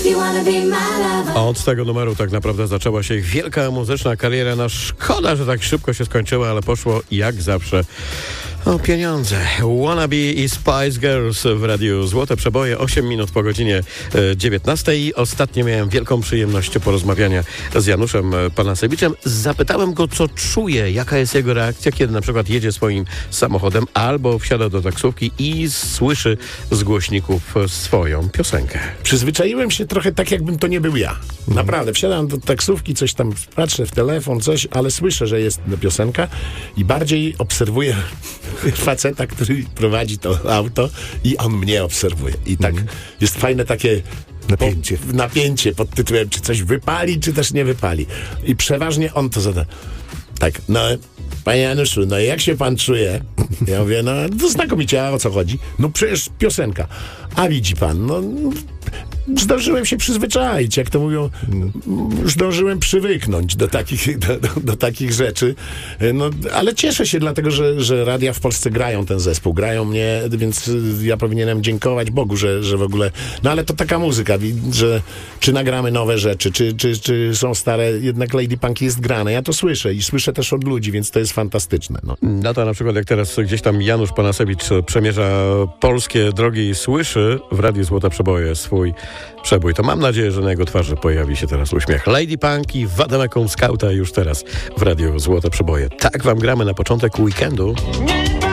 Od tego numeru tak naprawdę zaczęła się ich wielka muzyczna kariera. No szkoda, że tak szybko się skończyła, ale poszło jak zawsze o pieniądze. Wannabe i Spice Girls w radiu Złote Przeboje, 8 minut po godzinie 19. Ostatnio miałem wielką przyjemność porozmawiania z Januszem Panasewiczem. Zapytałem go, co czuje, jaka jest jego reakcja, kiedy na przykład jedzie swoim samochodem albo wsiada do taksówki i słyszy z głośników swoją piosenkę. Przyzwyczaiłem się trochę tak, jakbym to nie był ja. Naprawdę, wsiadam do taksówki, coś tam patrzę w telefon, coś, ale słyszę, że jest piosenka i bardziej obserwuję faceta, który prowadzi to auto i on mnie obserwuje. I tak jest fajne takie napięcie pod tytułem, czy coś wypali, czy też nie wypali. I przeważnie on to zada. Tak, no, panie Januszu, no jak się pan czuje? Ja mówię, no to znakomicie, a o co chodzi? No przecież piosenka. A widzi pan, no zdążyłem się przyzwyczaić, jak to mówią, zdążyłem przywyknąć do takich rzeczy. No, ale cieszę się dlatego, że radia w Polsce grają ten zespół, grają mnie, więc ja powinienem dziękować Bogu, że w ogóle, no ale to taka muzyka, że czy nagramy nowe rzeczy, czy są stare, jednak Lady Punk jest grane, ja to słyszę i słyszę też od ludzi, więc to jest fantastyczne. No to na przykład jak teraz gdzieś tam Janusz Panasewicz przemierza polskie drogi i słyszy w radiu Złote Przeboje swój przebój, to mam nadzieję, że na jego twarzy pojawi się teraz uśmiech. Lady Punk i Wademekum Skauta już teraz w radiu Złote Przeboje. Tak wam gramy na początek weekendu.